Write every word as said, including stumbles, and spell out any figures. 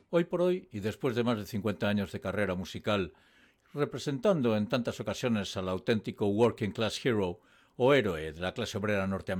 Hoy por hoy, y después de más de cincuenta años de carrera musical, representando en tantas ocasiones al auténtico working class hero o héroe de la clase obrera norteamericana,